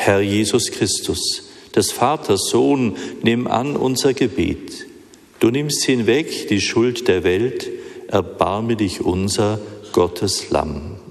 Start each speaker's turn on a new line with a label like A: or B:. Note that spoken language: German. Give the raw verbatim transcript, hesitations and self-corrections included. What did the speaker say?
A: Herr Jesus Christus, des Vaters Sohn, nimm an unser Gebet. Du nimmst hinweg die Schuld der Welt, erbarme dich unser, Gottes Lamm.